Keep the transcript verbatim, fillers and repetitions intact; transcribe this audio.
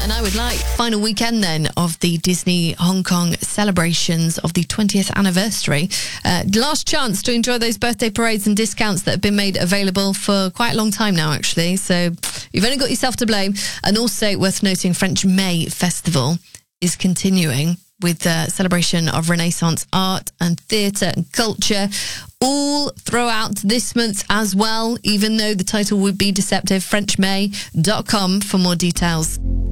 And I would like final weekend then of the Disney Hong Kong celebrations of the twentieth anniversary. Uh, last chance to enjoy those birthday parades and discounts that have been made available for quite a long time now, actually. So you've only got yourself to blame. And also worth noting, French May Festival is continuing with the celebration of Renaissance art and theatre and culture all throughout this month as well, even though the title would be deceptive. French May dot com for more details.